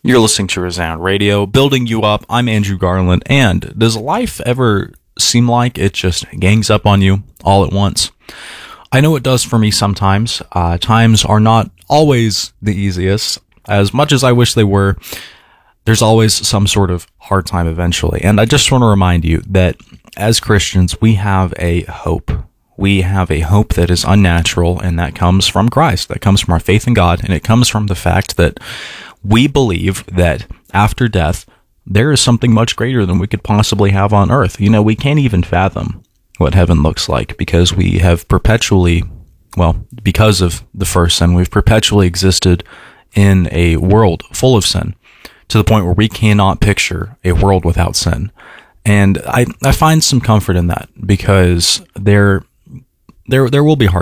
You're listening to Resound Radio, building you up. I'm Andrew Garland. And does life ever seem like it just gangs up on you all at once? I know it does for me sometimes. Times are not always the easiest. As much as I wish they were, there's always some sort of hard time eventually. And I just want to remind you that as Christians, we have a hope. We have a hope that is unnatural, and that comes from Christ. That comes from our faith in God, and it comes from the fact that we believe that after death, there is something much greater than we could possibly have on earth. You know, we can't even fathom what heaven looks like because we have perpetually, because of the first sin, we've perpetually existed in a world full of sin to the point where we cannot picture a world without sin. And I find some comfort in that because there will be hard